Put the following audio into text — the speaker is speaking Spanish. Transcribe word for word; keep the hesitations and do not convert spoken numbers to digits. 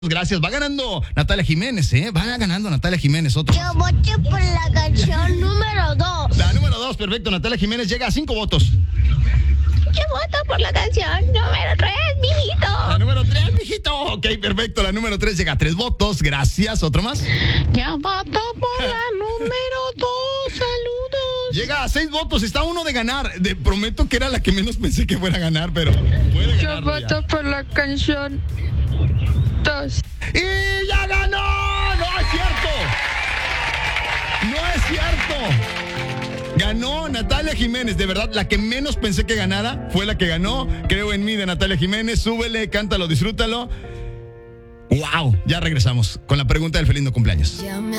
Gracias, va ganando Natalia Jiménez, ¿eh? Va ganando Natalia Jiménez, otro. Yo voté por la canción número dos. La número dos, perfecto. Natalia Jiménez llega a cinco votos. Yo voto por la canción número tres, mijito. La número tres, mijito. Ok, perfecto. La número tres llega a tres votos. Gracias. ¿Otro más? Yo voto por la número dos. Saludos. Llega a seis votos. Está uno de ganar. De, prometo que era la que menos pensé que fuera a ganar, pero puede Yo ganarlo voto ya. por la canción dos. ¡Y ya ganó! ¡No es cierto! ¡No es cierto! Ganó Natalia Jiménez. De verdad, la que menos pensé que ganara fue la que ganó. Creo en mí, de Natalia Jiménez. Súbele, cántalo, disfrútalo. ¡Wow! Ya regresamos con la pregunta del feliz no cumpleaños. Ya me